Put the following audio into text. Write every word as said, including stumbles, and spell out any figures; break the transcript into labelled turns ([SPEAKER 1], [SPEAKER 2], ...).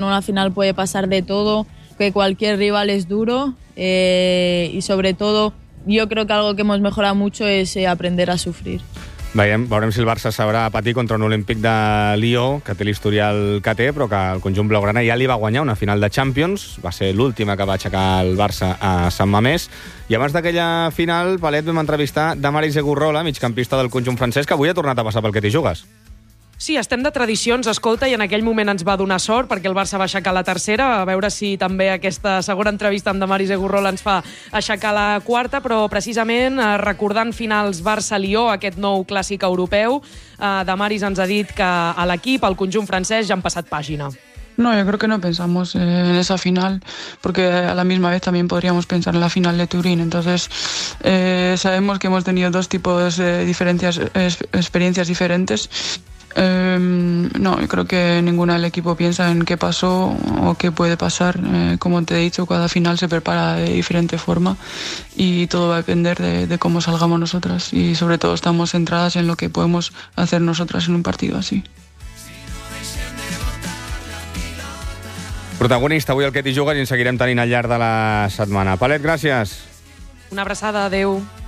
[SPEAKER 1] En una final puede pasar de todo, que cualquier rival es duro eh, y sobre todo yo creo que algo que hemos mejorado mucho es eh, aprender a sufrir.
[SPEAKER 2] Veiem, veurem si el Barça sabrà patir contra un Olímpic de Lió, que té l'historial que té, però que el conjunt blaugrana ja li va guanyar una final de Champions. Va ser l'última que va aixecar el Barça a Sant Mamés. I abans d'aquella final, Palet, vam entrevistar Damaris Egurrola, migcampista del conjunt francès, que avui ha tornat a passar pel que t'hi jugues.
[SPEAKER 3] Sí, estem de tradicions, escolta, i en aquell moment ens va donar sort perquè el Barça va aixecar la tercera, a veure si també aquesta segona entrevista amb Damaris Egurrola ens fa aixecar la quarta, però precisament recordant finals Barça-Lió, aquest nou clàssic europeu, Damaris ens ha dit que a l'equip, al conjunt francès, ja han passat pàgina.
[SPEAKER 4] No, yo creo que no pensamos en esa final, porque a la misma vez también podríamos pensar en la final de Turín. Entonces, eh, sabemos que hemos tenido dos tipos de diferencias, experiencias diferentes. Eh, no, yo creo que ninguna del equipo piensa en qué pasó o qué puede pasar. Eh, como te he dicho, cada final se prepara de diferente forma y todo va a depender de, de cómo salgamos nosotras, y sobre todo estamos centradas en lo que podemos hacer nosotras en un partido así.
[SPEAKER 2] Protagonista avui el que t'hi jugues i en seguirem tenint al llarg de la setmana. Palet, gràcies.
[SPEAKER 3] Una abraçada, adeu.